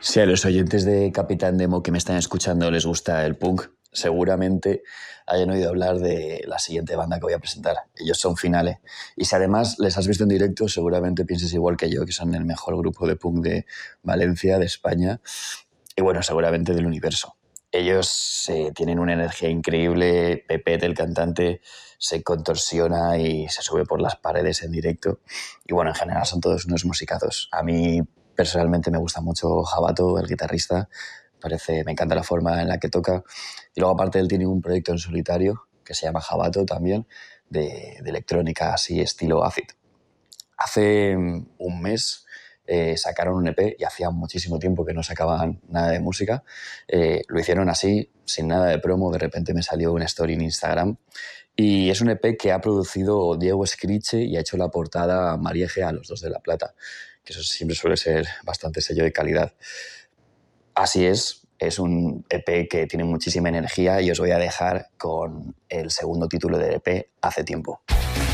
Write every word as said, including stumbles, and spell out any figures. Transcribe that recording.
Si a los oyentes de Capitán Demo que me están escuchando les gusta el punk, seguramente hayan oído hablar de la siguiente banda que voy a presentar. Ellos son Finale. Y si además les has visto en directo, seguramente pienses igual que yo, que son el mejor grupo de punk de Valencia, de España, y bueno, seguramente del universo. Ellos eh, tienen una energía increíble. Pepet, el cantante, se contorsiona y se sube por las paredes en directo. Y bueno, en general son todos unos musicazos. A mí personalmente me gusta mucho Jabato, el guitarrista. Parece, me encanta la forma en la que toca. Y luego aparte él tiene un proyecto en solitario que se llama Jabato también, de, de electrónica así estilo acid. Hace un mes eh, sacaron un E P y hacía muchísimo tiempo que no sacaban nada de música. Eh, lo hicieron así, sin nada de promo. De repente me salió una story en Instagram y es un E P que ha producido Diego Escriche y ha hecho la portada María Egea, los dos de La Plata, que eso siempre suele ser bastante sello de calidad. Así es, es un E P que tiene muchísima energía y os voy a dejar con el segundo título del E P, Hace tiempo.